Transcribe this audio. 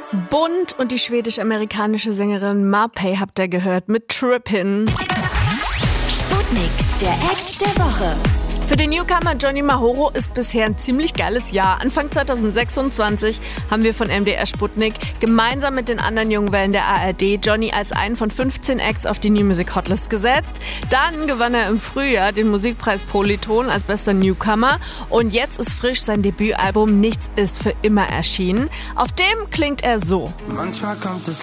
Bunt und die schwedisch-amerikanische Sängerin Marpay habt ihr gehört mit Trippin'. Sputnik, der Act der Woche. Für den Newcomer Johnny Mahoro ist bisher ein ziemlich geiles Jahr. Anfang 2026 haben wir von MDR Sputnik gemeinsam mit den anderen jungen Wellen der ARD Johnny als einen von 15 Acts auf die New Music Hotlist gesetzt. Dann gewann er im Frühjahr den Musikpreis Polyton als bester Newcomer. Und jetzt ist frisch sein Debütalbum Nichts ist für immer erschienen. Auf dem klingt er so. Manchmal kommt es